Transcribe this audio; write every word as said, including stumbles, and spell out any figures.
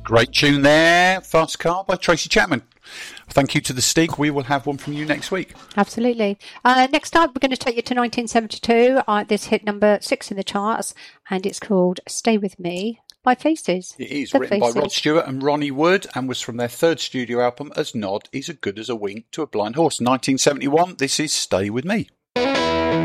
Great tune there, Fast Car by Tracy Chapman. Thank you to the Stig. We will have one from you next week. Absolutely. Uh, next up, we're going to take you to nineteen seventy-two. Uh, this hit number six in the charts, and it's called Stay With Me by Faces. It is The written Faces. by Rod Stewart and Ronnie Wood and was from their third studio album, As Nod Is As Good As a Wink to a Blind Horse. nineteen seventy-one, this is Stay With Me.